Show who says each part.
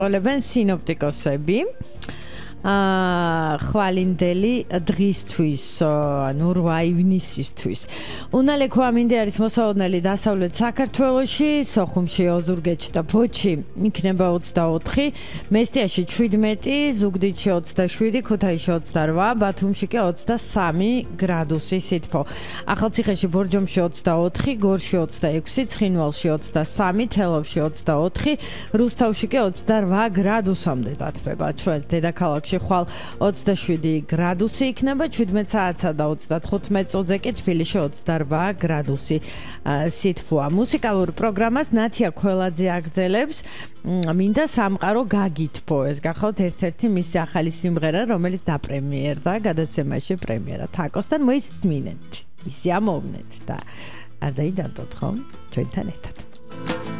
Speaker 1: ყოლებენ სინოპტიკოსები. ხვალინდელი დღისთვის, ანუ 8 ივნისისთვის. უნალე ქვამინდე არის მოსაოდნელი დასავლეთ საქართველოში, სოხუმში, ოზურგეთში და ფოთში იქნება 24, მესტიაში 17, ზუგდიდში 27, ქუთაისში 28, ბათუმში კი 23 გრადუსი სითბო. ახალციხეში, ბორჯომში 24, გორში 26, ცხინვალში 23, თელავში 24, რუსთავში კი 28 გრადუსამდე დათბება. ჩვენს დედაქალაქში ხვალ 27 გრადუსი იქნება, 17 საათსა და 35 წუთზე კი თბილისში 28 გრადუსი სითბოა. მუსიკალურ პროგრამას ნათია ქველაძე აგრძელებს. მინდა სამყარო გაგითბო, ეს გახავთ ერთ-ერთი მისი ახალი სიმღერა, რომელიც დაპრემიერდა გადაცემაში პრემიერა თაკოსთან. მოისმინეთ, ისი ამოვნეთ და არ დაიდანტოთ ხომ ჩვენთან ერთად.